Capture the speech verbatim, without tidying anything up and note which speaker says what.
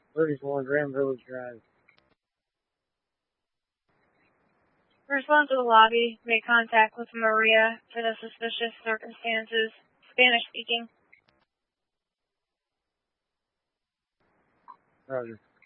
Speaker 1: thirty-four Grand Village Drive.
Speaker 2: Respond to the lobby. Make contact with Maria for the suspicious circumstances. Spanish speaking.
Speaker 1: Roger.